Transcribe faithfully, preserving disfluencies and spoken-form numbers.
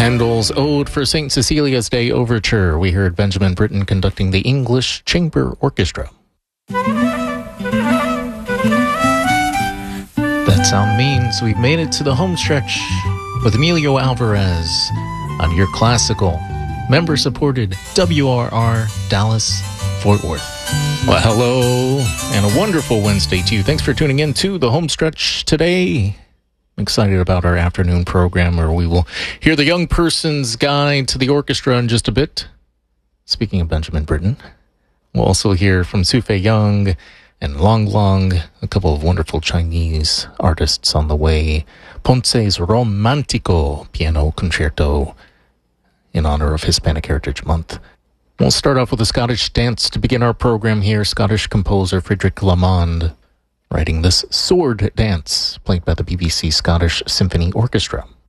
Handel's Ode for Saint Cecilia's Day Overture. We heard Benjamin Britten conducting the English Chamber Orchestra. That sound means we've made it to the home stretch with Emilio Alvarez on your classical, member-supported W R R Dallas Fort Worth. Well, hello, and a wonderful Wednesday to you. Thanks for tuning in to the home stretch today. I'm excited about our afternoon program where we will hear the young person's guide to the orchestra in just a bit. Speaking of Benjamin Britten, we'll also hear from Sufei Young and Long Long, a couple of wonderful Chinese artists on the way. Ponce's Romantico Piano Concerto in honor of Hispanic Heritage Month. We'll start off with a Scottish dance to begin our program here. Scottish composer Frederick Lamond writing this sword dance played by the B B C Scottish Symphony Orchestra.